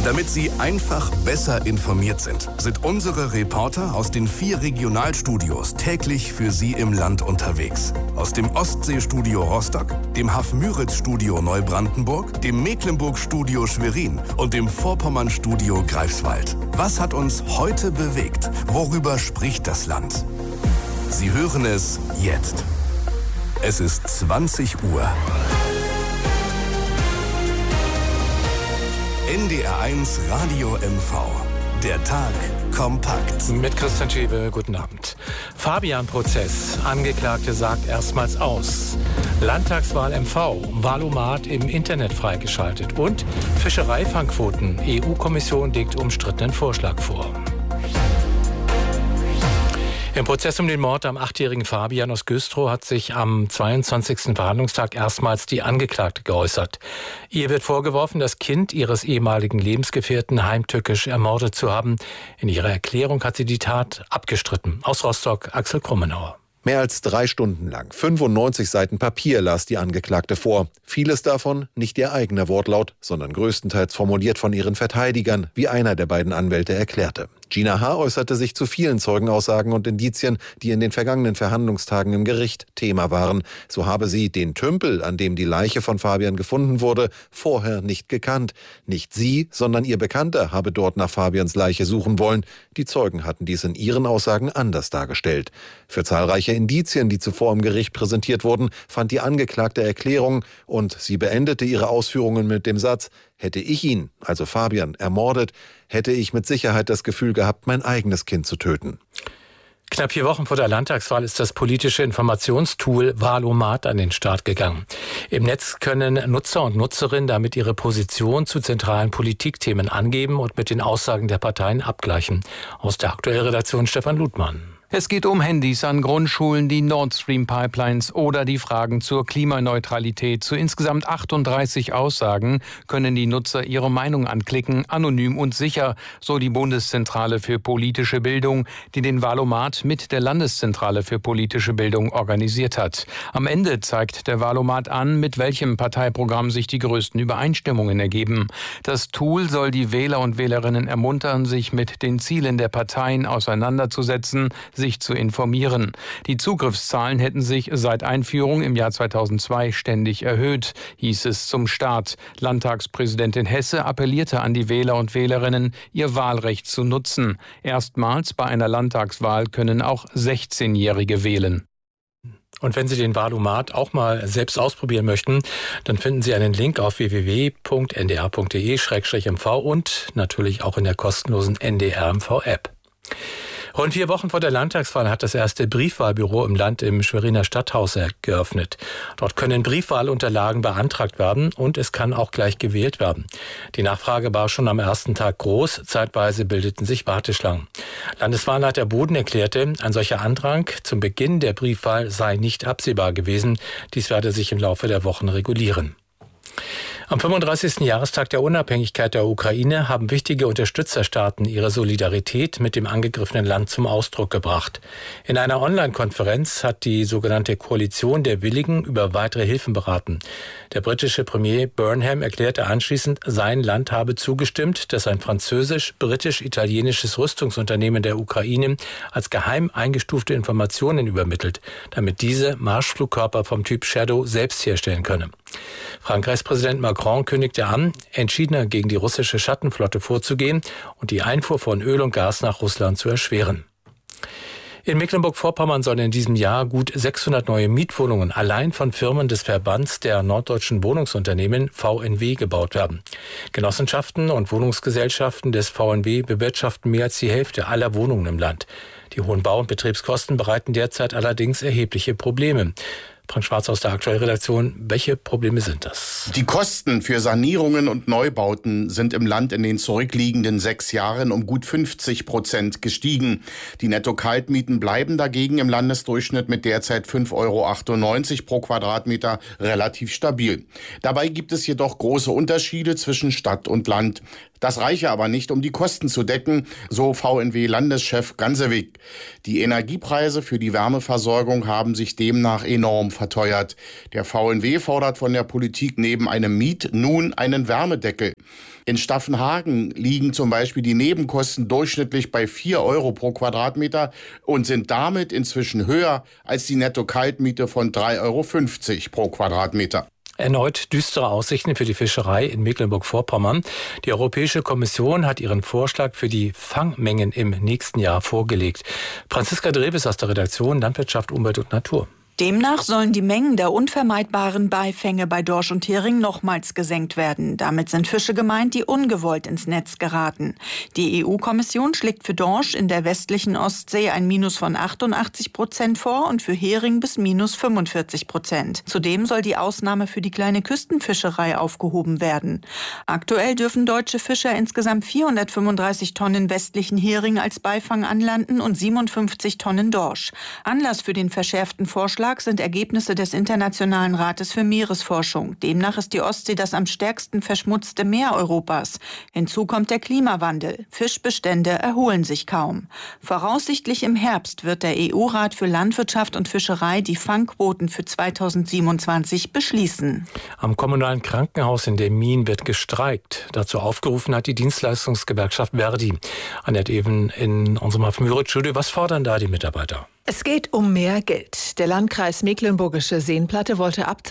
Damit Sie einfach besser informiert sind unsere Reporter aus den 4 Regionalstudios täglich für Sie im Land unterwegs. Aus dem Ostseestudio Rostock, dem Hafmüritz-Studio Neubrandenburg, dem Mecklenburg-Studio Schwerin und dem Vorpommern-Studio Greifswald. Was hat uns heute bewegt? Worüber spricht das Land? Sie hören es jetzt. Es ist 20 Uhr. NDR1 Radio MV. Der Tag kompakt. Mit Christian Schäbe, guten Abend. Fabian-Prozess. Angeklagte sagt erstmals aus. Landtagswahl MV. Valomat im Internet freigeschaltet. Und Fischereifangquoten. EU-Kommission legt umstrittenen Vorschlag vor. Im Prozess um den Mord am 8-jährigen Fabian aus Güstrow hat sich am 22. Verhandlungstag erstmals die Angeklagte geäußert. Ihr wird vorgeworfen, das Kind ihres ehemaligen Lebensgefährten heimtückisch ermordet zu haben. In ihrer Erklärung hat sie die Tat abgestritten. Aus Rostock, Axel Krummenauer. Mehr als 3 Stunden lang, 95 Seiten Papier las die Angeklagte vor. Vieles davon nicht ihr eigener Wortlaut, sondern größtenteils formuliert von ihren Verteidigern, wie einer der beiden Anwälte erklärte. Gina H. äußerte sich zu vielen Zeugenaussagen und Indizien, die in den vergangenen Verhandlungstagen im Gericht Thema waren. So habe sie den Tümpel, an dem die Leiche von Fabian gefunden wurde, vorher nicht gekannt. Nicht sie, sondern ihr Bekannter habe dort nach Fabians Leiche suchen wollen. Die Zeugen hatten dies in ihren Aussagen anders dargestellt. Für zahlreiche Indizien, die zuvor im Gericht präsentiert wurden, fand die Angeklagte Erklärung und sie beendete ihre Ausführungen mit dem Satz: Hätte ich ihn, also Fabian, ermordet, hätte ich mit Sicherheit das Gefühl gehabt, mein eigenes Kind zu töten. Knapp 4 Wochen vor der Landtagswahl ist das politische Informationstool Valomat an den Start gegangen. Im Netz können Nutzer und Nutzerinnen damit ihre Position zu zentralen Politikthemen angeben und mit den Aussagen der Parteien abgleichen. Aus der Aktuellredaktion Stefan Ludmann. Es geht um Handys an Grundschulen, die Nord Stream Pipelines oder die Fragen zur Klimaneutralität. Zu insgesamt 38 Aussagen können die Nutzer ihre Meinung anklicken, anonym und sicher, so die Bundeszentrale für politische Bildung, die den Valomat mit der Landeszentrale für politische Bildung organisiert hat. Am Ende zeigt der Valomat an, mit welchem Parteiprogramm sich die größten Übereinstimmungen ergeben. Das Tool soll die Wähler und Wählerinnen ermuntern, sich mit den Zielen der Parteien auseinanderzusetzen, sich zu informieren. Die Zugriffszahlen hätten sich seit Einführung im Jahr 2002 ständig erhöht, hieß es zum Start. Landtagspräsidentin Hesse appellierte an die Wähler und Wählerinnen, ihr Wahlrecht zu nutzen. Erstmals bei einer Landtagswahl können auch 16-Jährige wählen. Und wenn Sie den Valomat auch mal selbst ausprobieren möchten, dann finden Sie einen Link auf www.ndr.de/mv und natürlich auch in der kostenlosen NDR-MV-App. Rund 4 Wochen vor der Landtagswahl hat das erste Briefwahlbüro im Land im Schweriner Stadthaus geöffnet. Dort können Briefwahlunterlagen beantragt werden und es kann auch gleich gewählt werden. Die Nachfrage war schon am ersten Tag groß, zeitweise bildeten sich Warteschlangen. Landeswahlleiter Boden erklärte, ein solcher Andrang zum Beginn der Briefwahl sei nicht absehbar gewesen. Dies werde sich im Laufe der Wochen regulieren. Am 35. Jahrestag der Unabhängigkeit der Ukraine haben wichtige Unterstützerstaaten ihre Solidarität mit dem angegriffenen Land zum Ausdruck gebracht. In einer Online-Konferenz hat die sogenannte Koalition der Willigen über weitere Hilfen beraten. Der britische Premier Burnham erklärte anschließend, sein Land habe zugestimmt, dass ein französisch-britisch-italienisches Rüstungsunternehmen der Ukraine als geheim eingestufte Informationen übermittelt, damit diese Marschflugkörper vom Typ Shadow selbst herstellen könne. Frankreichs Präsident Macron kündigte an, entschiedener gegen die russische Schattenflotte vorzugehen und die Einfuhr von Öl und Gas nach Russland zu erschweren. In Mecklenburg-Vorpommern sollen in diesem Jahr gut 600 neue Mietwohnungen allein von Firmen des Verbands der norddeutschen Wohnungsunternehmen VNW gebaut werden. Genossenschaften und Wohnungsgesellschaften des VNW bewirtschaften mehr als die Hälfte aller Wohnungen im Land. Die hohen Bau- und Betriebskosten bereiten derzeit allerdings erhebliche Probleme. Frank Schwarz aus der Aktuellredaktion. Welche Probleme sind das? Die Kosten für Sanierungen und Neubauten sind im Land in den zurückliegenden 6 Jahren um gut 50% gestiegen. Die Netto-Kaltmieten bleiben dagegen im Landesdurchschnitt mit derzeit 5,98 € pro Quadratmeter relativ stabil. Dabei gibt es jedoch große Unterschiede zwischen Stadt und Land. Das reiche aber nicht, um die Kosten zu decken, so VNW-Landeschef Gansewig. Die Energiepreise für die Wärmeversorgung haben sich demnach enorm verteuert. Der VNW fordert von der Politik neben einem nun einen Wärmedeckel. In Staffenhagen liegen zum Beispiel die Nebenkosten durchschnittlich bei 4 Euro pro Quadratmeter und sind damit inzwischen höher als die Netto-Kaltmiete von 3,50 Euro pro Quadratmeter. Erneut düstere Aussichten für die Fischerei in Mecklenburg-Vorpommern. Die Europäische Kommission hat ihren Vorschlag für die Fangmengen im nächsten Jahr vorgelegt. Franziska Dreves aus der Redaktion Landwirtschaft, Umwelt und Natur. Demnach sollen die Mengen der unvermeidbaren Beifänge bei Dorsch und Hering nochmals gesenkt werden. Damit sind Fische gemeint, die ungewollt ins Netz geraten. Die EU-Kommission schlägt für Dorsch in der westlichen Ostsee ein Minus von 88% vor und für Hering bis minus 45%. Zudem soll die Ausnahme für die kleine Küstenfischerei aufgehoben werden. Aktuell dürfen deutsche Fischer insgesamt 435 Tonnen westlichen Hering als Beifang anlanden und 57 Tonnen Dorsch. Anlass für den verschärften Vorschlag sind Ergebnisse des Internationalen Rates für Meeresforschung. Demnach ist die Ostsee das am stärksten verschmutzte Meer Europas. Hinzu kommt der Klimawandel. Fischbestände erholen sich kaum. Voraussichtlich im Herbst wird der EU-Rat für Landwirtschaft und Fischerei die Fangquoten für 2027 beschließen. Am kommunalen Krankenhaus in Demmin wird gestreikt. Dazu aufgerufen hat die Dienstleistungsgewerkschaft Verdi. Annette Even in unserem Müritz-Studio. Was fordern da die Mitarbeiter? Es geht um mehr Geld. Der Landkreis Mecklenburgische Seenplatte wollte ab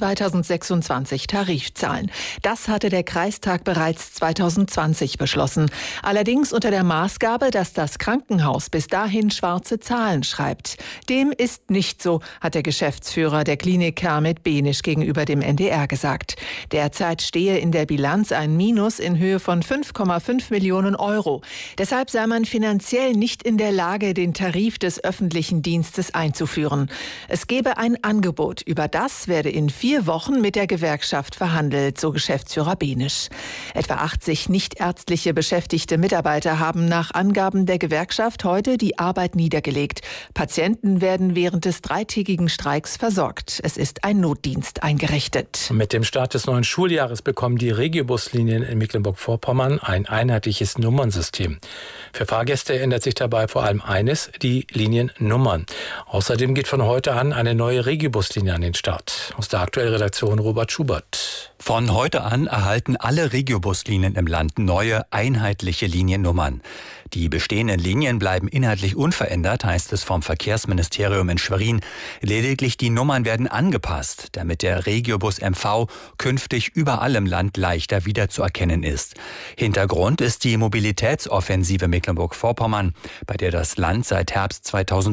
2026 Tarif zahlen. Das hatte der Kreistag bereits 2020 beschlossen. Allerdings unter der Maßgabe, dass das Krankenhaus bis dahin schwarze Zahlen schreibt. Dem ist nicht so, hat der Geschäftsführer der Klinik Kermit Benisch gegenüber dem NDR gesagt. Derzeit stehe in der Bilanz ein Minus in Höhe von 5,5 Millionen Euro. Deshalb sei man finanziell nicht in der Lage, den Tarif des öffentlichen Dienstes einzuführen. Es gebe ein Angebot. Über das werde in 4 Wochen mit der Gewerkschaft verhandelt, so Geschäftsführer Benisch. Etwa 80 nichtärztliche beschäftigte Mitarbeiter haben nach Angaben der Gewerkschaft heute die Arbeit niedergelegt. Patienten werden während des 3-tägigen Streiks versorgt. Es ist ein Notdienst eingerichtet. Mit dem Start des neuen Schuljahres bekommen die Regiobuslinien in Mecklenburg-Vorpommern ein einheitliches Nummernsystem. Für Fahrgäste ändert sich dabei vor allem eines, die Liniennummern. Außerdem geht von heute an eine neue Regiobuslinie an den Start. Aus der aktuellen Redaktion Robert Schubert. Von heute an erhalten alle Regiobuslinien im Land neue, einheitliche Liniennummern. Die bestehenden Linien bleiben inhaltlich unverändert, heißt es vom Verkehrsministerium in Schwerin. Lediglich die Nummern werden angepasst, damit der Regiobus MV künftig überall im Land leichter wiederzuerkennen ist. Hintergrund ist die Mobilitätsoffensive Mecklenburg-Vorpommern, bei der das Land seit Herbst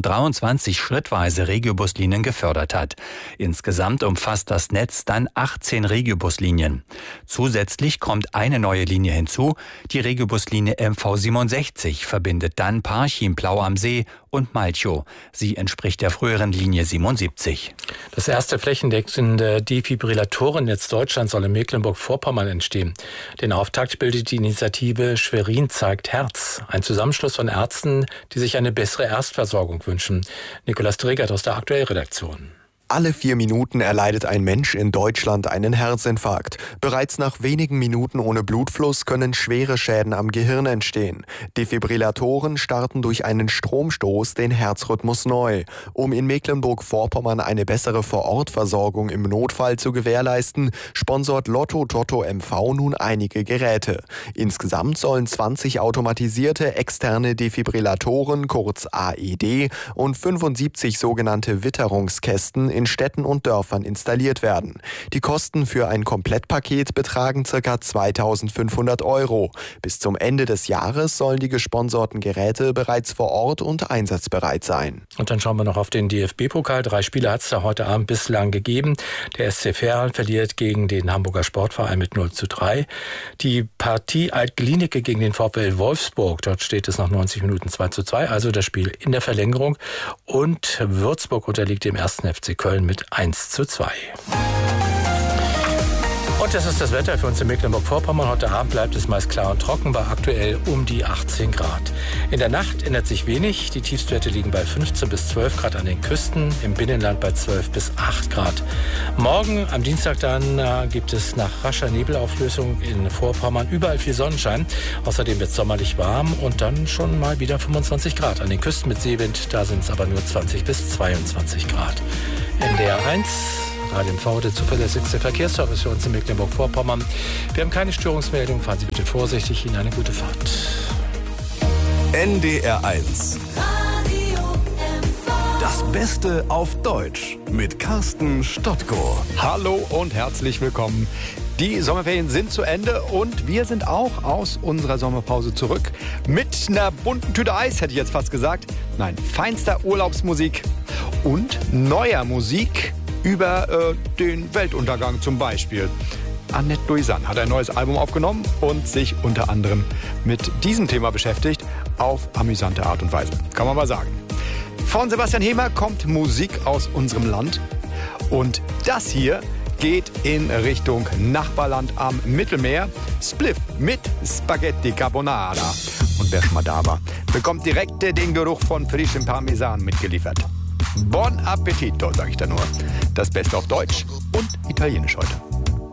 2023 schrittweise Regiobuslinien gefördert hat. Insgesamt umfasst das Netz dann 18 Regiobuslinien. Zusätzlich kommt eine neue Linie hinzu, die Regiobuslinie MV 67 verbindet dann Parchim, Plau am See und Malchow. Sie entspricht der früheren Linie 77. Das erste flächendeckende Defibrillatorennetz Deutschlands soll in Mecklenburg-Vorpommern entstehen. Den Auftakt bildet die Initiative Schwerin zeigt Herz. Ein Zusammenschluss von Ärzten, die sich eine bessere Erstversorgung wünschen. Nikolaus Dregert aus der aktuellen Redaktion. Alle 4 Minuten erleidet ein Mensch in Deutschland einen Herzinfarkt. Bereits nach wenigen Minuten ohne Blutfluss können schwere Schäden am Gehirn entstehen. Defibrillatoren starten durch einen Stromstoß den Herzrhythmus neu. Um in Mecklenburg-Vorpommern eine bessere Vorortversorgung im Notfall zu gewährleisten, sponsort Lotto Toto MV nun einige Geräte. Insgesamt sollen 20 automatisierte externe Defibrillatoren, kurz AED, und 75 sogenannte Witterungskästen in Städten und Dörfern installiert werden. Die Kosten für ein Komplettpaket betragen ca. 2.500 €. Bis zum Ende des Jahres sollen die gesponserten Geräte bereits vor Ort und einsatzbereit sein. Und dann schauen wir noch auf den DFB-Pokal. 3 Spiele hat es da heute Abend bislang gegeben. Der SC Verl verliert gegen den Hamburger Sportverein mit 0:3. Die Partie Alt-Glienicke gegen den VfL Wolfsburg, dort steht es nach 90 Minuten 2:2, also das Spiel in der Verlängerung. Und Würzburg unterliegt dem 1. FC Köln mit 1:2. Und das ist das Wetter für uns in Mecklenburg-Vorpommern. Heute Abend bleibt es meist klar und trocken, bei aktuell um die 18 Grad. In der Nacht ändert sich wenig. Die Tiefstwerte liegen bei 15 bis 12 Grad an den Küsten, im Binnenland bei 12 bis 8 Grad. Morgen, am Dienstag dann, gibt es nach rascher Nebelauflösung in Vorpommern überall viel Sonnenschein. Außerdem wird es sommerlich warm und dann schon mal wieder 25 Grad. An den Küsten mit Seewind, da sind es aber nur 20 bis 22 Grad. NDR 1 RADMV, der zuverlässigste Verkehrsservice für uns in Mecklenburg-Vorpommern. Wir haben keine Störungsmeldung. Fahren Sie bitte vorsichtig. Ihnen eine gute Fahrt. NDR 1. Das Beste auf Deutsch mit Carsten Stottko. Hallo und herzlich willkommen. Die Sommerferien sind zu Ende und wir sind auch aus unserer Sommerpause zurück. Mit einer bunten Tüte Eis, hätte ich jetzt fast gesagt. Nein, feinster Urlaubsmusik und neuer Musik über den Weltuntergang zum Beispiel. Annette Louisanne hat ein neues Album aufgenommen und sich unter anderem mit diesem Thema beschäftigt. Auf amüsante Art und Weise, kann man mal sagen. Von Sebastian Hemer kommt Musik aus unserem Land. Und das hier geht in Richtung Nachbarland am Mittelmeer. Spliff mit Spaghetti Carbonara. Und wer schon mal da war, bekommt direkt den Geruch von frischem Parmesan mitgeliefert. Buon appetito, sage ich da nur. Das Beste auf Deutsch und Italienisch heute.